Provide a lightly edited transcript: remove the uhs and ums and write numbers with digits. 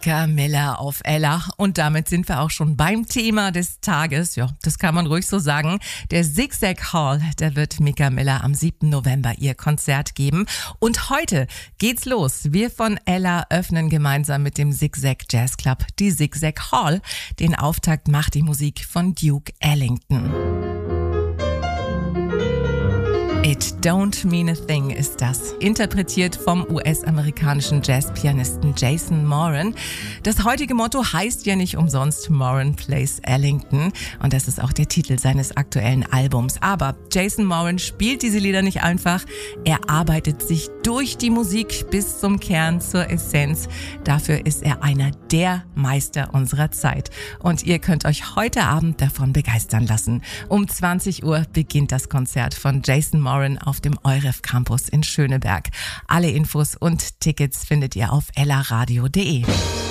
Mika Miller auf Ella. Und damit sind wir auch schon beim Thema des Tages. Ja, das kann man ruhig so sagen. Der Zigzag Hall, da wird Mika Miller am 7. November ihr Konzert geben. Und heute geht's los. Wir von Ella öffnen gemeinsam mit dem Zigzag Jazz Club die Zigzag Hall. Den Auftakt macht die Musik von Duke Ellington. It Don't Mean a Thing ist das, interpretiert vom US-amerikanischen Jazzpianisten Jason Moran. Das heutige Motto heißt ja nicht umsonst Moran Plays Ellington und das ist auch der Titel seines aktuellen Albums. Aber Jason Moran spielt diese Lieder nicht einfach, er arbeitet sich durch die Musik bis zum Kern, zur Essenz. Dafür ist er einer der Meister unserer Zeit und ihr könnt euch heute Abend davon begeistern lassen. Um 20 Uhr beginnt das Konzert von Jason Moran auf dem EUREF Campus in Schöneberg. Alle Infos und Tickets findet ihr auf ellaradio.de.